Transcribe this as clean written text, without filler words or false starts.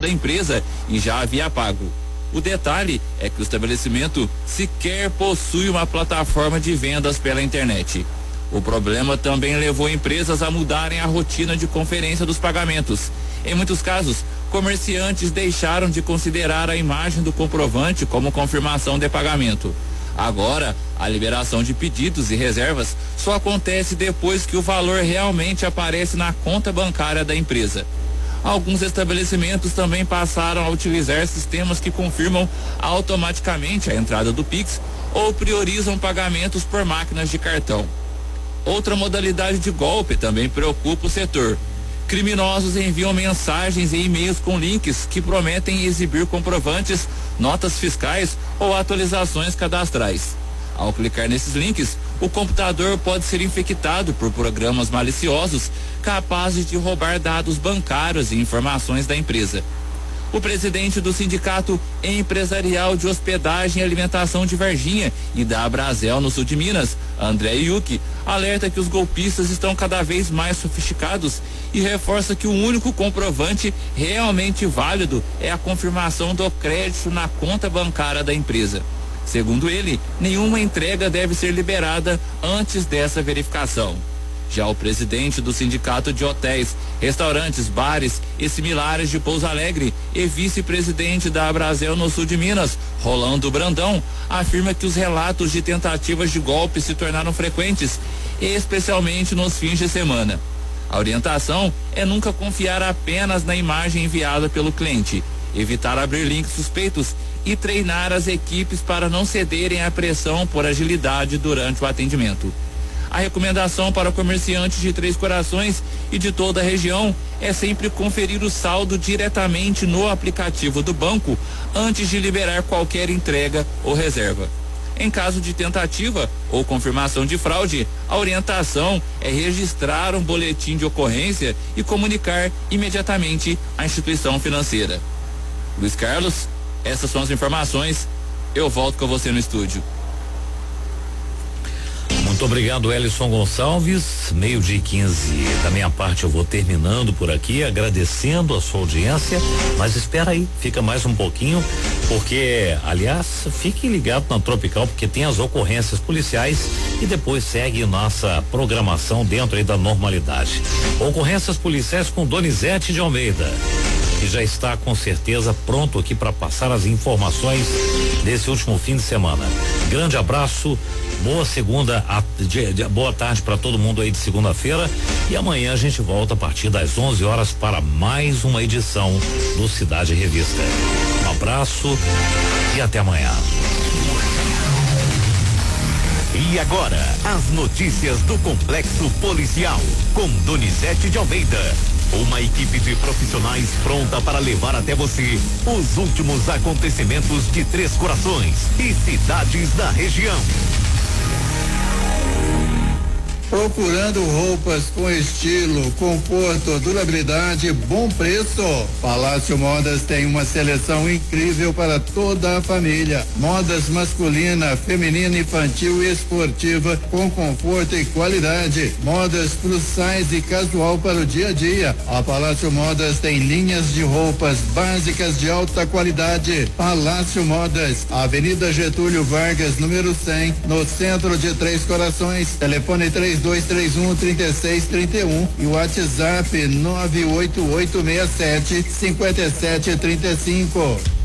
da empresa e já havia pago. O detalhe é que o estabelecimento sequer possui uma plataforma de vendas pela internet. O problema também levou empresas a mudarem a rotina de conferência dos pagamentos. Em muitos casos, comerciantes deixaram de considerar a imagem do comprovante como confirmação de pagamento. Agora, a liberação de pedidos e reservas só acontece depois que o valor realmente aparece na conta bancária da empresa. Alguns estabelecimentos também passaram a utilizar sistemas que confirmam automaticamente a entrada do Pix ou priorizam pagamentos por máquinas de cartão. Outra modalidade de golpe também preocupa o setor. Criminosos enviam mensagens e e-mails com links que prometem exibir comprovantes, notas fiscais ou atualizações cadastrais. Ao clicar nesses links, o computador pode ser infectado por programas maliciosos capazes de roubar dados bancários e informações da empresa. O presidente do Sindicato Empresarial de Hospedagem e Alimentação de Varginha e da Abrazel no sul de Minas, André Yuki, alerta que os golpistas estão cada vez mais sofisticados e reforça que o único comprovante realmente válido é a confirmação do crédito na conta bancária da empresa. Segundo ele, nenhuma entrega deve ser liberada antes dessa verificação. Já o presidente do Sindicato de Hotéis, Restaurantes, Bares e Similares de Pouso Alegre e vice-presidente da Abrazel no sul de Minas, Rolando Brandão, afirma que os relatos de tentativas de golpe se tornaram frequentes, especialmente nos fins de semana. A orientação é nunca confiar apenas na imagem enviada pelo cliente, evitar abrir links suspeitos e treinar as equipes para não cederem à pressão por agilidade durante o atendimento. A recomendação para comerciantes de Três Corações e de toda a região é sempre conferir o saldo diretamente no aplicativo do banco antes de liberar qualquer entrega ou reserva. Em caso de tentativa ou confirmação de fraude, a orientação é registrar um boletim de ocorrência e comunicar imediatamente à instituição financeira. Luiz Carlos, essas são as informações. Eu volto com você no estúdio. Muito obrigado, Elison Gonçalves. 12:15. Da minha parte eu vou terminando por aqui, agradecendo a sua audiência, mas espera aí, fica mais um pouquinho, porque, aliás, fique ligado na Tropical, porque tem as ocorrências policiais e depois segue nossa programação dentro aí da normalidade. Ocorrências policiais com Donizete de Almeida, que já está com certeza pronto aqui para passar as informações desse último fim de semana. Grande abraço, boa segunda, boa tarde para todo mundo aí de segunda-feira, e amanhã a gente volta a partir das 11 horas para mais uma edição do Cidade Revista. Um abraço e até amanhã. E agora, as notícias do Complexo Policial, com Donizete de Almeida. Uma equipe de profissionais pronta para levar até você os últimos acontecimentos de Três Corações e cidades da região. Procurando roupas com estilo, conforto, durabilidade, bom preço? Palácio Modas tem uma seleção incrível para toda a família. Modas masculina, feminina, infantil e esportiva com conforto e qualidade. Modas plus size e casual para o dia a dia. A Palácio Modas tem linhas de roupas básicas de alta qualidade. Palácio Modas, Avenida Getúlio Vargas, número 100, no centro de Três Corações. Telefone 3231-3631 e o WhatsApp 98867-5735.